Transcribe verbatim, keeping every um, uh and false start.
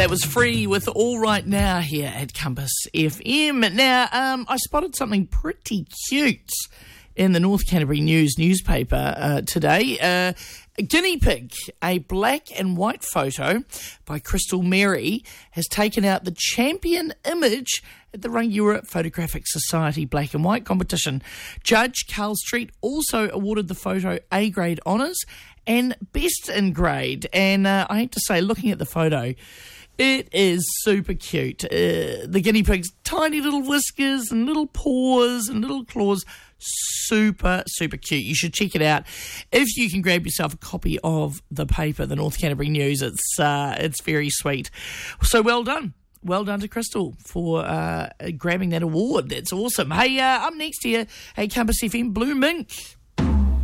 That was Free with All Right Now here at Compass F M. Now, um, I spotted something pretty cute in the North Canterbury News newspaper uh, today. Uh, a guinea pig, a black and white photo by Crystal Mary, has taken out the champion image at the Rangiora Photographic Society Black and White competition. Judge Carl Street also awarded the photo A-grade honours and best in grade. And uh, I have to say, looking at the photo, it is super cute. Uh, the guinea pig's tiny little whiskers and little paws and little claws. Super, super cute. You should check it out. If you can grab yourself a copy of the paper, the North Canterbury News, it's uh, it's very sweet. So well done. Well done to Crystal for uh, grabbing that award. That's awesome. Hey, uh, up next here, hey, Compass F M, Blue Mink.